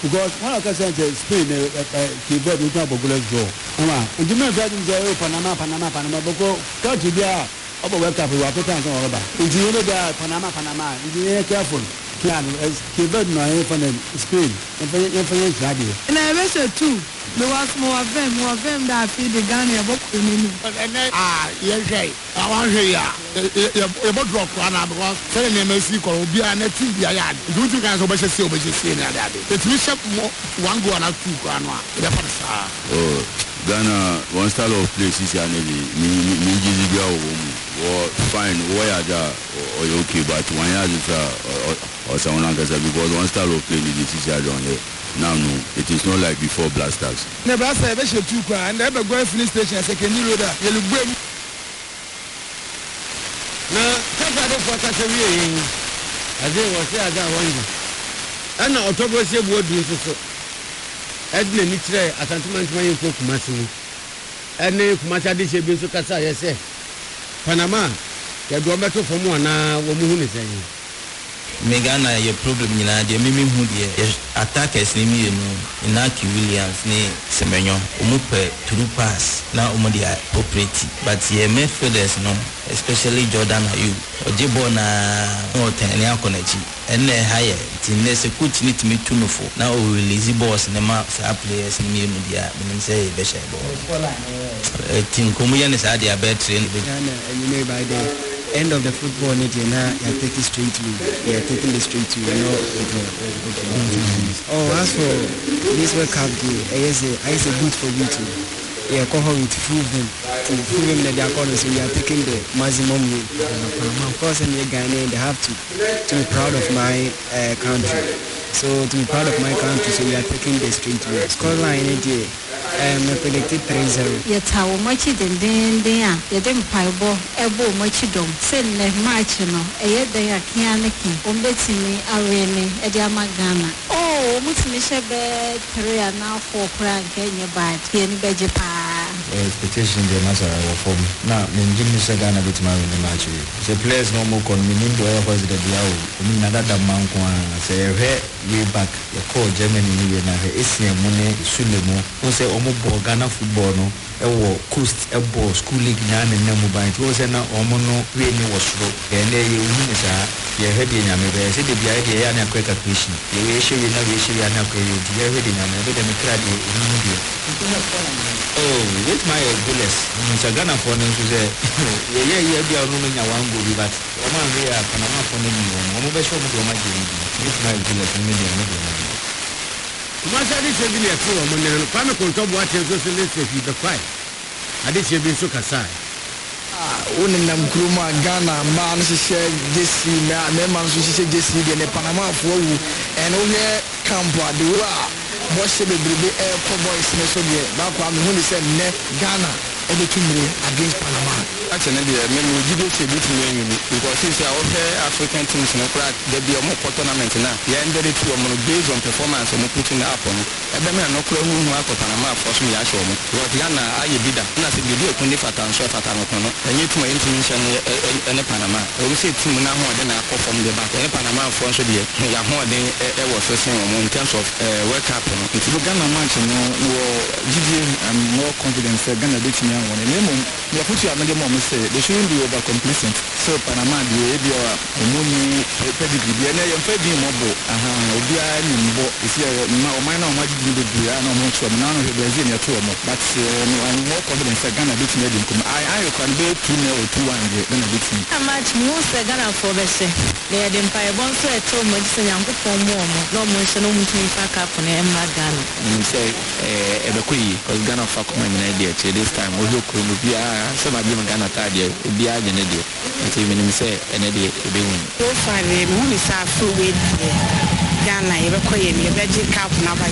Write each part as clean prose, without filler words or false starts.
because one of the countries Spain keyboard we talk about goal draw. And you may try to say Panama because country there about World Cup we are putting on over. In the other Panama, you careful. Keyboard no from Spain influence radio. And I wish too. There was more of them that feed the Ghana book. Yes, I want to hear about rock because telling them or be an TV. Do you guys obey that? It's Bishop one go and out two grandma. Oh, Ghana, one style of place is or fine, or okay, but 1 year or someone like that because one style of play is down here. Now, no, it is not like before Blasters. Never say, I should two cry and never go to the station. I say, can you do that? You'll bring. Now, take out of what I say, as they were say, I got one. And now, October, say, what do you so? Edna Nitre, a sentiment when you cook Massimo. And if Machadi should be so Casa, I say, Panama, you go back to Fomona, woman is saying. Megana your problem nyina de mimi hu de attackers ni mi no Inaki Williams ni Semenyo omupe through pass na omodi operate but ye midfielders no especially Jordan Ayew ojebo na hotel ni akonachi enne higher team ne se coach ni timi tunofo na o release boss ne ma sa players ni mi dia menim say be shy ball team komu ya ne sa dia be train and you know by the end of the football net you are taking straight to you are taking the straight to oh as for this World Cup game I say good for you too come home to prove them that they are calling so you are taking the maximum win of course and you're Ghanaian they have to be proud of my country so to be proud of my country so you are taking the straight win scoreline I predicted 3-0. Yet how much it and then you didn't piebo, ebo much dom, send the match, you know, a yet they are Kianaki, Umbetini, Arene, Ediama Ghana. Oh, Mutimisha bed, 3 and now 4 crank, Kenya bad, Kiani Bejipa. Expectation the answer for me. Now, Minjim Ghana bit my in the match. The players no more con meaning to air was the Diao. I mean, another man say, way back, the call Germany, and I money, Sulemo, who say, Ghana football no coast ball school league na mobile it was na omono we ni was slow and you win sa ye head in am be say the idea na quick calculation we show you na we show you na ko you the head in am be dem crowd oh with my goodness so Ghana for no say ye bia no nya wan go bi but o man we are Panama for no mo be show mo do ma jeri with my goodness me dey Mashadi Sevilla for Monday, Kwame Kontobo watches us in this if you the fight. I did say, so Kasai. Unam Kruma, Ghana, man, she said, JC, man, she said, JC, and Panama for you, and over Campa, the Wa, Bosch, the Air Cowboys, Mesodia, Bakwam, who said, Ghana, and the Tumri against Panama. That's an idea, men will give us a bit because since our African teams in Okra, there be a more tournament now. You ended it based on performance and putting up on it. And then I know who are Panama for some Yashom. What Yana, I did that. And I said, you do a Kunifat and Shot at Anokono, and you to my intuition in Panama. I will say, Tim now more than I perform the back. In Panama, for so dear, you are more than I was saying in terms of World Cup. If you Ghana match, you know, I'm more confident Ghana beating young one. You put your minimum. They shouldn't be over complacent. So Panama, the area money pedigree, and I am fed mobile. Obia Nimbo is here. Minor magic in the Briano, none of the Brazilian at all. But I'm more confident that Ghana beats me. I can be 2-0 2-1 Ghana beats me. How much most Ghana for the say? They had empire once I told me to young for more. No mention of me back up on Emma Ghana. And say, Ebekui, because Ghana fuck my idea. This time we look to be some of them Ghana. Be a genedi. Until you say, and a day to be win. So far, the moon is a full with Ghana, Evacuate, a veggie cup, Nava.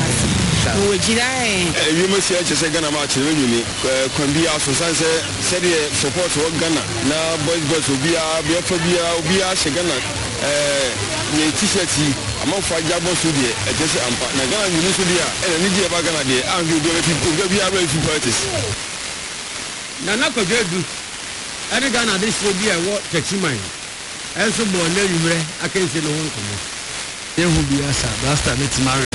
You must say, just a Ghana match, you can be also said support for Ghana. Now, boys will be a Shagana. T-shirt, among 5 jabos to be a just a Ghana, you need to be a Nidia Bagana, and you go be a very few parties. Nana ko jedu ene Ghana this will be a what techiman enso bo na yumre akense no won komo ye hu bia sa blaster metimare ne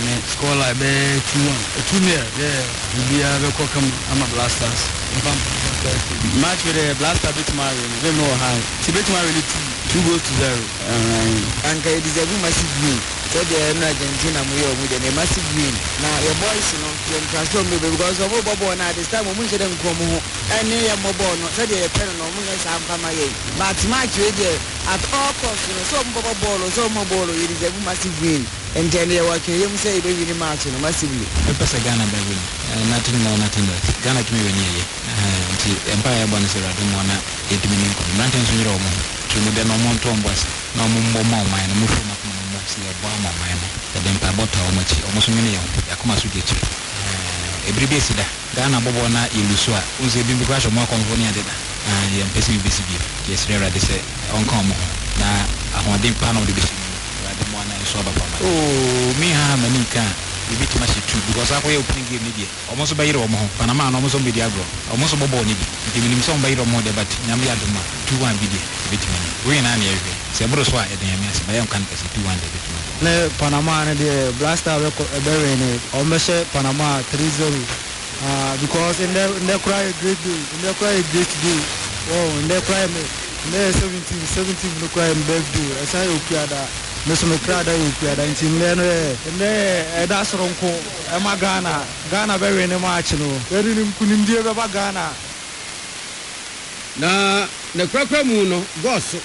score like 2-1 2-0 we be come ama Blasters match with the Blaster bit Mario we know how bit Mario 2-0 and it is a massive win so the Argentina mu the massive win now your boys you transform me because of bobo na this time we shouldn't come and your mobile no so the pen no mun say am kama ye but match we there at all costs so bobo ball so mobile it is a massive win and then you working you say we win match no massively pesa Ghana by win nothing less Ghana to me when ye Empire bonus radu mo na edimini ko nanten so nyiro mo tumu de no mo nto mbwas na mo mo man no mo fuma ko mo si e bo ma man no de mpa bota o machi o mo so nyene yakoma so gechi ebribe sida Ghana bobo na iluso a unze bi kwa so mo konfo ni adeda ye mpesi bi besi bi yes rera de se on kom na ahode pa no de besi radu mo na so ba pa oh mi ha manika bit much too because I play opening game media almost by your home Panama and almost media grow almost bobo ni the minimum some by your mother but Namia Duma 2-1 video bit we na near Sebro Swa at the MS by your campus 2-1 ne Panama and the Blaster very almost Panama 3-0 because in their cry great day in their cry great day oh in their cry in 17 no cry birthday as I okay Meso me crowd ayo kwada nti ne da soronko e ma Ghana be we ne match no eri nim kunimdie be ba Ghana na kwakwa mu no goso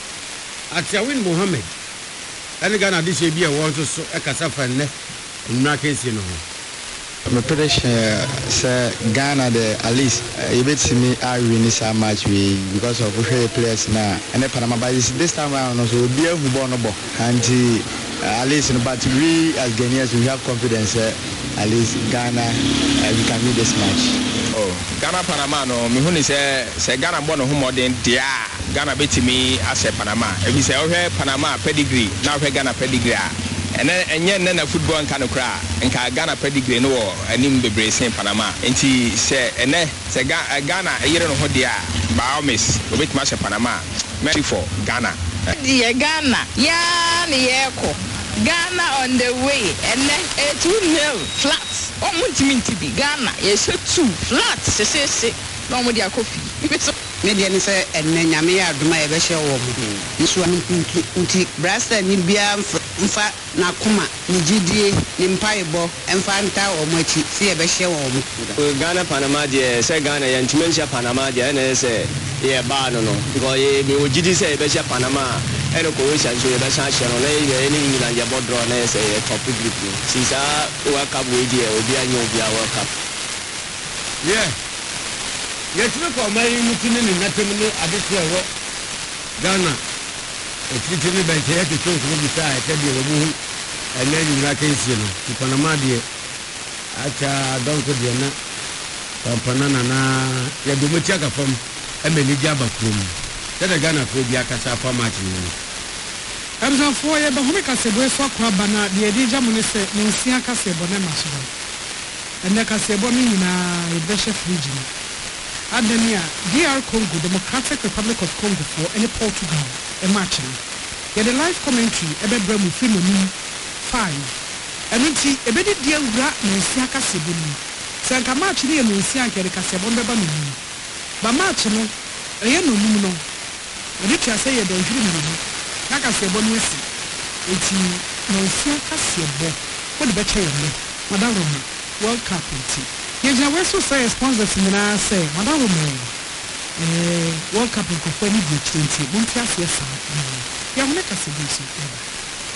Atiawin Mohammed ene Ghana de she bia wo so e kasa fa ne nwura kesi no I'm pretty sure Ghana the at least you bet me I win this match because of the players now and Panama but this time around also be a who born and at least but we as Ghanaians we have confidence at least Ghana we can win this match. Oh Ghana Panama no me hu say Ghana born who more than dia Ghana bet me as a Panama if you say okay Panama pedigree now we Ghana pedigree and then na football and kind of cry and Ghana pedigree no and him bebre say Panama and he say and say Ghana a year no dia by miss we bet match Panama merci for Ghana Ghana ya ni yeko Ghana on the way and 2-0 flat o multi be Ghana yes 2 flat se no mo dia coffee media ni say enne nyame ya aduma e be hye wo mo nso nti brasta ni bia mfa na kuma ni gidie ni mpaebo emfa nta o machi si e be hye wo mo Ghana Panama de say Ghana ya ntimensia Panama de na say ye ba no because ye me ogidi say e be hye Panama eno ko we shan so ye be shan hye no na ye ni England ya bodro na say top group since World Cup we de obi anyo obi a World Cup yeah yetime ko mai mutune ni natem ni adese ewo Ghana etitime benche yake tonko bi sa ete de wo mu ene nyura kensie no Panama de acha donko de na Panama na ya do meti aka fam emeni jaba krom tede Ghana ko bi akasa fa match ni Amza for ye ba home kasebo so kwa bana de edi jamu ne se ne nsia kasebo ne maso ene kasebo ni na e be chef region Adania, DR Congo, Democratic Republic of Congo for any Portugal, a match. Yet the live commentary, Ebe Bremu Filoni 5. And until Ebedi Dia Ura, Nansiaka Sebuni. Sanka match near Nansiaka Casabon Babanu. But match no, a yeno muno. Rich I say a dream. Naka Sebon Wessi. It's Nansiaka Sebo. What the better, Madame World Cup. Yejina weso say sponsors nyina say madam World Cup ko fani di 20 months yes ya hone ka se bi so